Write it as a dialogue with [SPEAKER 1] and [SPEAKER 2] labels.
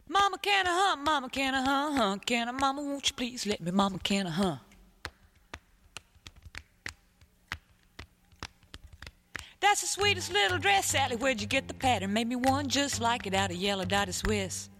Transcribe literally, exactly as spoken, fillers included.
[SPEAKER 1] Mama, can I hunt? Mama, can I hunt? Hunt? Can I? Mama, won't you please let me? Mama, can I hunt? That's the sweetest little dress, Sally. Where'd you get the pattern? Made me one just like it out of yellow dotted Swiss.